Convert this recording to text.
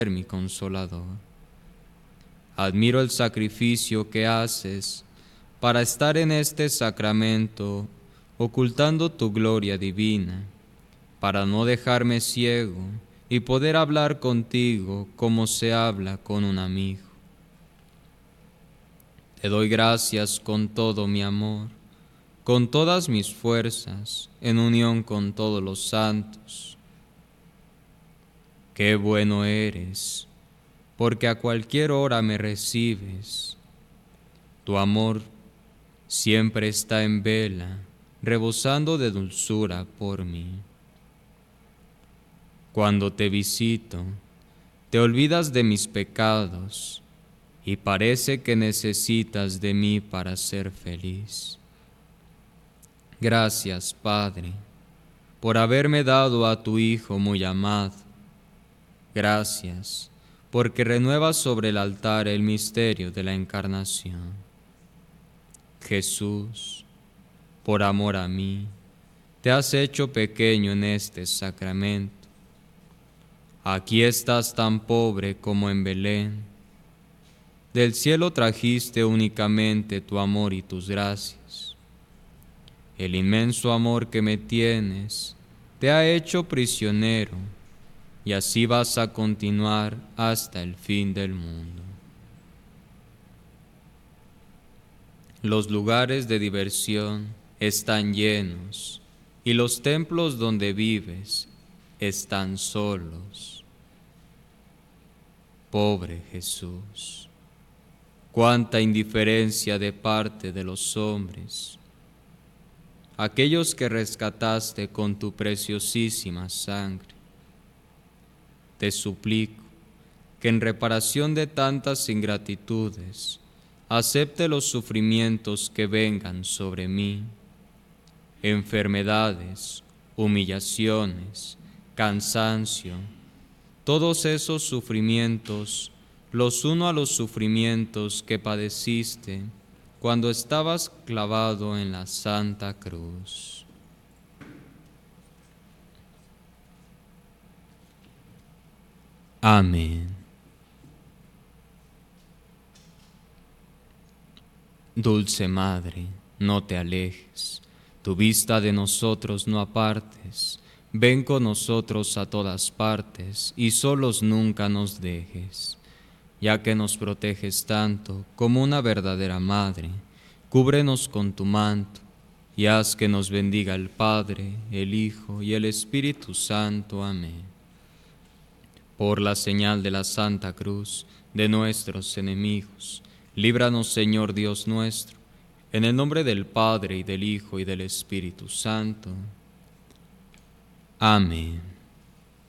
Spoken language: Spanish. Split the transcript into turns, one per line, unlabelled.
mi consolador. Admiro el sacrificio que haces para estar en este sacramento, ocultando tu gloria divina, para no dejarme ciego y poder hablar contigo como se habla con un amigo. Te doy gracias con todo mi amor, con todas mis fuerzas, en unión con todos los santos. Qué bueno eres, porque a cualquier hora me recibes. Tu amor siempre está en vela, rebosando de dulzura por mí. Cuando te visito, te olvidas de mis pecados y parece que necesitas de mí para ser feliz. Gracias, Padre, por haberme dado a tu Hijo muy amado. Gracias, porque renuevas sobre el altar el misterio de la encarnación. Jesús, por amor a mí, te has hecho pequeño en este sacramento. Aquí estás tan pobre como en Belén. Del cielo trajiste únicamente tu amor y tus gracias. El inmenso amor que me tienes te ha hecho prisionero, y así vas a continuar hasta el fin del mundo. Los lugares de diversión están llenos, y los templos donde vives están solos. Pobre Jesús, cuánta indiferencia de parte de los hombres, aquellos que rescataste con tu preciosísima sangre. Te suplico que en reparación de tantas ingratitudes, acepte los sufrimientos que vengan sobre mí, enfermedades, humillaciones, cansancio, todos esos sufrimientos los uno a los sufrimientos que padeciste cuando estabas clavado en la Santa Cruz. Amén. Dulce Madre, no te alejes, tu vista de nosotros no apartes, ven con nosotros a todas partes y solos nunca nos dejes. Ya que nos proteges tanto como una verdadera madre, cúbrenos con tu manto y haz que nos bendiga el Padre, el Hijo y el Espíritu Santo. Amén. Por la señal de la Santa Cruz de nuestros enemigos, líbranos, Señor Dios nuestro, en el nombre del Padre, y del Hijo, y del Espíritu Santo. Amén.